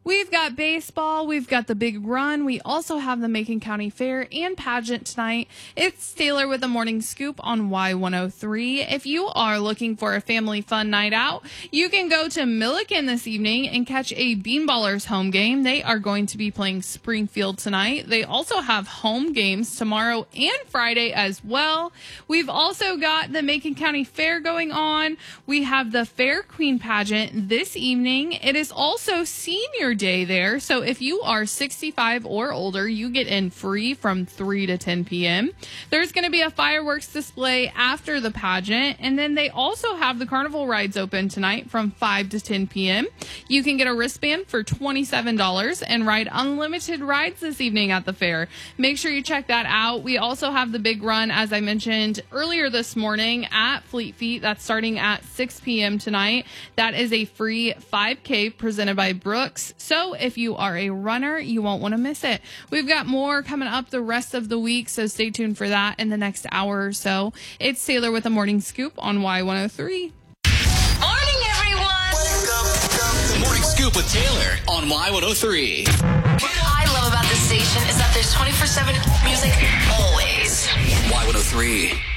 We've got baseball. We've got the big run. We also have the Macon County Fair and pageant tonight. It's Taylor with the Morning Scoop on Y103. If you are looking for a family fun night out, you can go to Milliken this evening and catch a Beanballers home game. They are going to be playing Springfield tonight. They also have home games tomorrow and Friday as well. We've also got the Macon County Fair going on. We have the Fair Queen pageant this evening. It is also Senior Day there. So if you are 65 or older, you get in free from 3 to 10 p.m. There's going to be a fireworks display after the pageant. And then they also have the carnival rides open tonight from 5 to 10 p.m. You can get a wristband for $27 and ride unlimited rides this evening at the fair. Make sure you check that out. We also have the big run, as I mentioned earlier this morning, at Fleet Feet. That's starting at 6 p.m. tonight. That is a free 5K presented by Brooks. So if you are a runner, you won't want to miss it. We've got more coming up the rest of the week, so stay tuned for that in the next hour or so. It's Taylor with the Morning Scoop on Y103. Morning, everyone! The Morning Scoop with Taylor on Y103. What I love about this station is that there's 24/7 music always. Y103.